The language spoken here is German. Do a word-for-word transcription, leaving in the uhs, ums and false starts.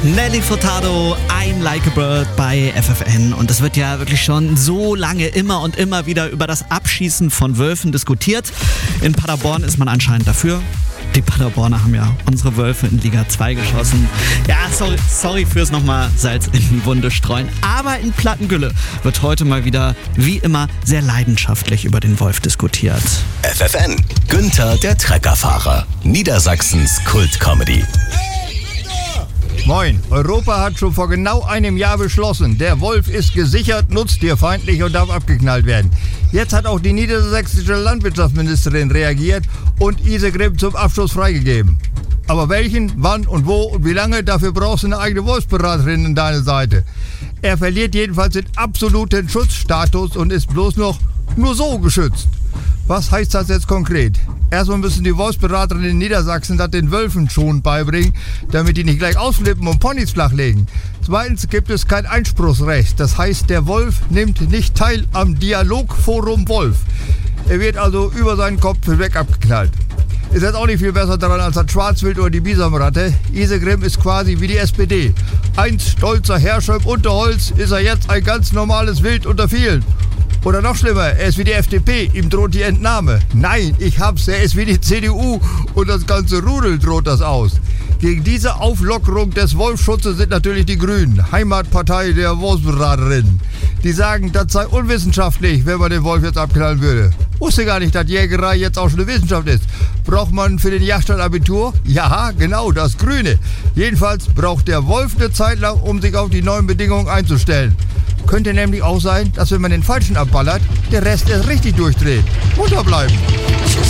Nelly Furtado, I'm Like a Bird bei F F N. Und es wird ja wirklich schon so lange immer und immer wieder über das Abschießen von Wölfen diskutiert. In Paderborn ist man anscheinend dafür. Die Paderborner haben ja unsere Wölfe in Liga zwei geschossen. Ja, sorry, sorry fürs nochmal Salz in die Wunde streuen. Aber in Plattengülle wird heute mal wieder, wie immer, sehr leidenschaftlich über den Wolf diskutiert. F F N, Günther der Treckerfahrer, Niedersachsens Kultcomedy. Moin, Europa hat schon vor genau einem Jahr beschlossen, der Wolf ist gesichert, nutztierfeindlich und darf abgeknallt werden. Jetzt hat auch die niedersächsische Landwirtschaftsministerin reagiert und Isegrim zum Abschuss freigegeben. Aber welchen, wann und wo und wie lange, dafür brauchst du eine eigene Wolfsberaterin an deiner Seite. Er verliert jedenfalls den absoluten Schutzstatus und ist bloß noch nur so geschützt. Was heißt das jetzt konkret? Erstmal müssen die Wolfsberaterinnen in Niedersachsen das den Wölfen schon beibringen, damit die nicht gleich ausflippen und Ponys flachlegen. Zweitens gibt es kein Einspruchsrecht. Das heißt, der Wolf nimmt nicht teil am Dialogforum Wolf. Er wird also über seinen Kopf hinweg abgeknallt. Ist jetzt auch nicht viel besser daran als das Schwarzwild oder die Bisamratte. Isegrim ist quasi wie die S P D. Einst stolzer Herrscher im Unterholz, ist er jetzt ein ganz normales Wild unter vielen. Oder noch schlimmer, er ist wie die F D P, ihm droht die Entnahme. Nein, ich hab's, er ist wie die C D U und das ganze Rudel droht das aus. Gegen diese Auflockerung des Wolfschutzes sind natürlich die Grünen, Heimatpartei der Wolfsberaterinnen. Die sagen, das sei unwissenschaftlich, wenn man den Wolf jetzt abknallen würde. Wusste gar nicht, dass Jägerei jetzt auch schon eine Wissenschaft ist. Braucht man für den Jagdschein Abitur? Ja, genau, das Grüne. Jedenfalls braucht der Wolf eine Zeit lang, um sich auf die neuen Bedingungen einzustellen. Könnte nämlich auch sein, dass wenn man den Falschen abballert, der Rest erst richtig durchdreht. Munter bleiben.